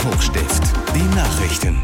Hochstift. Die Nachrichten.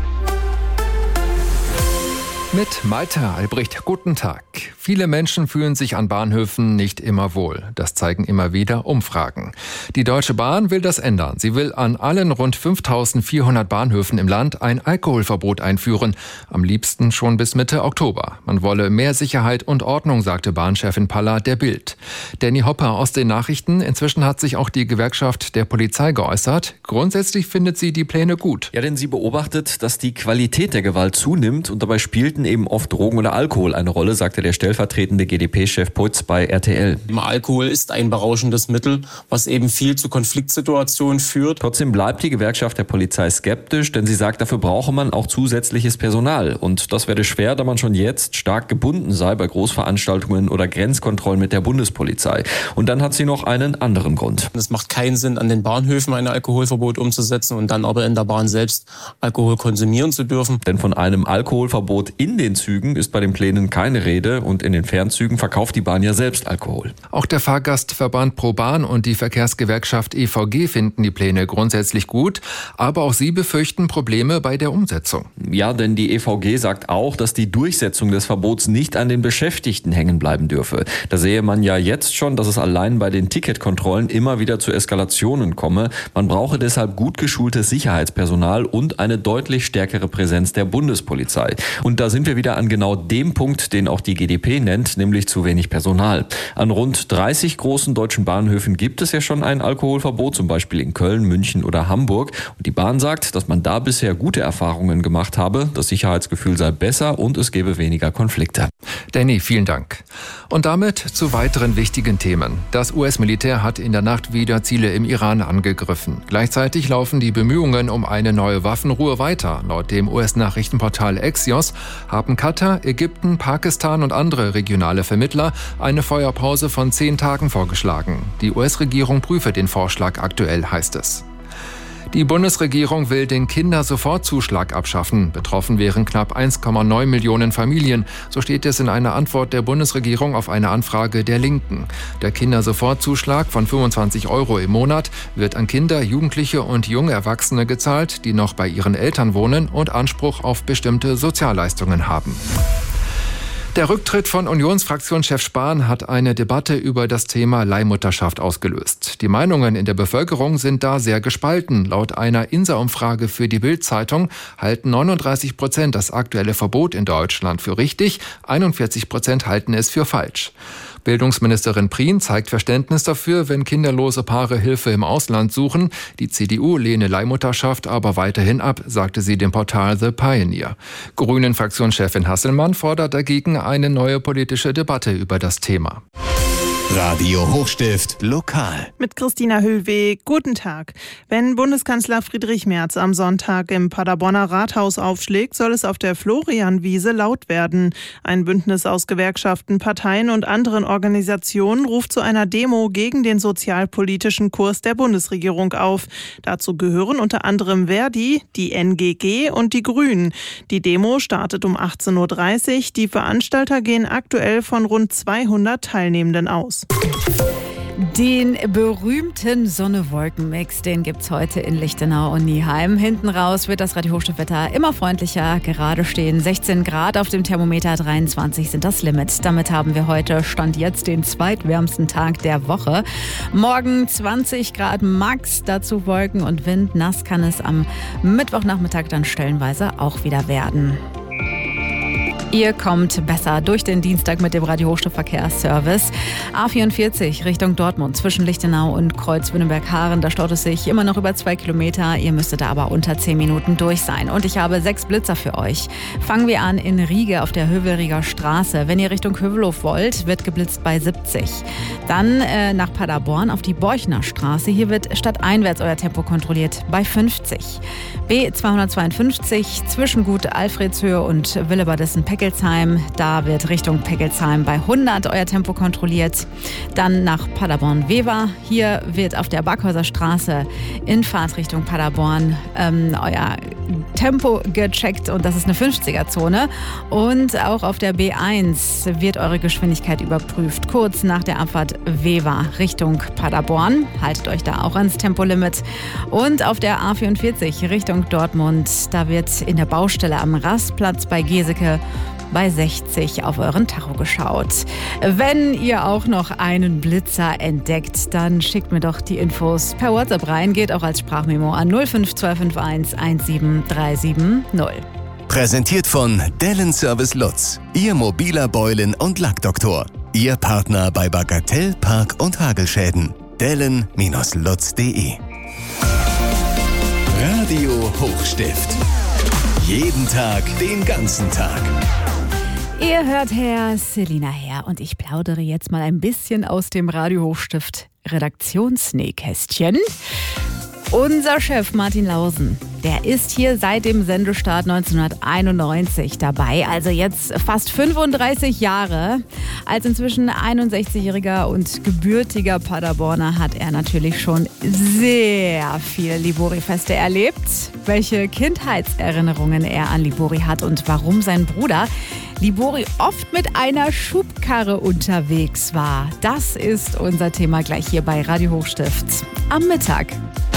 Mit Malte Albrecht, guten Tag. Viele Menschen fühlen sich an Bahnhöfen nicht immer wohl. Das zeigen immer wieder Umfragen. Die Deutsche Bahn will das ändern. Sie will an allen rund 5.400 Bahnhöfen im Land ein Alkoholverbot einführen. Am liebsten schon bis Mitte Oktober. Man wolle mehr Sicherheit und Ordnung, sagte Bahnchefin Paller der Bild. Danny Hopper aus den Nachrichten. Inzwischen hat sich auch die Gewerkschaft der Polizei geäußert. Grundsätzlich findet sie die Pläne gut. Ja, denn sie beobachtet, dass die Qualität der Gewalt zunimmt und dabei spielten eben oft Drogen oder Alkohol eine Rolle, sagte der stellvertretende GdP-Chef Putz bei RTL. Alkohol ist ein berauschendes Mittel, was eben viel zu Konfliktsituationen führt. Trotzdem bleibt die Gewerkschaft der Polizei skeptisch, denn sie sagt, dafür brauche man auch zusätzliches Personal. Und das werde schwer, da man schon jetzt stark gebunden sei bei Großveranstaltungen oder Grenzkontrollen mit der Bundespolizei. Und dann hat sie noch einen anderen Grund. Es macht keinen Sinn, an den Bahnhöfen ein Alkoholverbot umzusetzen und dann aber in der Bahn selbst Alkohol konsumieren zu dürfen. Denn von einem Alkoholverbot in den Zügen ist bei den Plänen keine Rede und in den Fernzügen verkauft die Bahn ja selbst Alkohol. Auch der Fahrgastverband ProBahn und die Verkehrsgewerkschaft EVG finden die Pläne grundsätzlich gut, aber auch sie befürchten Probleme bei der Umsetzung. Ja, denn die EVG sagt auch, dass die Durchsetzung des Verbots nicht an den Beschäftigten hängen bleiben dürfe. Da sehe man ja jetzt schon, dass es allein bei den Ticketkontrollen immer wieder zu Eskalationen komme. Man brauche deshalb gut geschultes Sicherheitspersonal und eine deutlich stärkere Präsenz der Bundespolizei. Und da sind wir wieder an genau dem Punkt, den auch die GdP nennt, nämlich zu wenig Personal. An rund 30 großen deutschen Bahnhöfen gibt es ja schon ein Alkoholverbot, zum Beispiel in Köln, München oder Hamburg. Und die Bahn sagt, dass man da bisher gute Erfahrungen gemacht habe. Das Sicherheitsgefühl sei besser und es gebe weniger Konflikte. Danny, vielen Dank. Und damit zu weiteren wichtigen Themen. Das US-Militär hat in der Nacht wieder Ziele im Iran angegriffen. Gleichzeitig laufen die Bemühungen um eine neue Waffenruhe weiter. Laut dem US-Nachrichtenportal Axios haben Katar, Ägypten, Pakistan und andere regionale Vermittler eine Feuerpause von 10 Tagen vorgeschlagen. Die US-Regierung prüfe den Vorschlag aktuell, heißt es. Die Bundesregierung will den Kindersofortzuschlag abschaffen. Betroffen wären knapp 1,9 Millionen Familien. So steht es in einer Antwort der Bundesregierung auf eine Anfrage der Linken. Der Kindersofortzuschlag von 25 € im Monat wird an Kinder, Jugendliche und junge Erwachsene gezahlt, die noch bei ihren Eltern wohnen und Anspruch auf bestimmte Sozialleistungen haben. Der Rücktritt von Unionsfraktionschef Spahn hat eine Debatte über das Thema Leihmutterschaft ausgelöst. Die Meinungen in der Bevölkerung sind da sehr gespalten. Laut einer INSA-Umfrage für die Bild-Zeitung halten 39% das aktuelle Verbot in Deutschland für richtig, 41% halten es für falsch. Bildungsministerin Prien zeigt Verständnis dafür, wenn kinderlose Paare Hilfe im Ausland suchen. Die CDU lehne Leihmutterschaft aber weiterhin ab, sagte sie dem Portal The Pioneer. Grünen-Fraktionschefin Hasselmann fordert dagegen eine neue politische Debatte über das Thema. Radio Hochstift lokal. Mit Christina Höllweg. Guten Tag. Wenn Bundeskanzler Friedrich Merz am Sonntag im Paderborner Rathaus aufschlägt, soll es auf der Florianwiese laut werden. Ein Bündnis aus Gewerkschaften, Parteien und anderen Organisationen ruft zu einer Demo gegen den sozialpolitischen Kurs der Bundesregierung auf. Dazu gehören unter anderem Verdi, die NGG und die Grünen. Die Demo startet um 18:30 Uhr. Die Veranstalter gehen aktuell von rund 200 Teilnehmenden aus. Den berühmten Sonne-Wolken-Mix, den gibt's heute in Lichtenau und Nieheim. Hinten raus wird das Radio Hochstift-Wetter immer freundlicher. Gerade stehen 16 Grad auf dem Thermometer, 23 sind das Limit. Damit haben wir heute Stand jetzt den zweitwärmsten Tag der Woche. Morgen 20 Grad max, dazu Wolken und Wind. Nass kann es am Mittwochnachmittag dann stellenweise auch wieder werden. Ihr kommt besser durch den Dienstag mit dem Radio Hochstift Verkehrsservice. A44 Richtung Dortmund zwischen Lichtenau und Kreuz-Wünnenberg-Haaren. Da staut es sich immer noch über 2 Kilometer. Ihr müsstet da aber unter 10 Minuten durch sein. Und ich habe 6 Blitzer für euch. Fangen wir an in Riege auf der Hövelrieger Straße. Wenn ihr Richtung Hövelhof wollt, wird geblitzt bei 70. Dann nach Paderborn auf die Borchner Straße. Hier wird stadteinwärts euer Tempo kontrolliert bei 50. B252 zwischen Gut Alfredshöhe und Willebadessen-Peckelsheim. Da wird Richtung Peckelsheim bei 100 euer Tempo kontrolliert. Dann nach Paderborn-Wever. Hier wird auf der Backhäuser Straße in Fahrtrichtung Paderborn euer Tempo gecheckt und das ist eine 50er-Zone. Und auch auf der B1 wird eure Geschwindigkeit überprüft. Kurz nach der Abfahrt Wewa Richtung Paderborn. Haltet euch da auch ans Tempolimit. Und auf der A44 Richtung Dortmund, da wird in der Baustelle am Rastplatz bei Geseke bei 60 auf euren Tacho geschaut. Wenn ihr auch noch einen Blitzer entdeckt, dann schickt mir doch die Infos per WhatsApp rein. Geht auch als Sprachmemo an 05251 17370. Präsentiert von Dellen Service Lutz. Ihr mobiler Beulen- und Lackdoktor. Ihr Partner bei Bagatell, Park- und Hagelschäden. Dellen-lutz.de. Radio Hochstift. Jeden Tag, den ganzen Tag. Ihr hört Herr Selina Herr und ich plaudere jetzt mal ein bisschen aus dem Radio Hochstift Redaktionsnähkästchen. Unser Chef Martin Lausen, der ist hier seit dem Sendestart 1991 dabei, also jetzt fast 35 Jahre. Als inzwischen 61-jähriger und gebürtiger Paderborner hat er natürlich schon sehr viele Libori-Feste erlebt. Welche Kindheitserinnerungen er an Libori hat und warum sein Bruder Libori oft mit einer Schubkarre unterwegs war. Das ist unser Thema gleich hier bei Radio Hochstift am Mittag.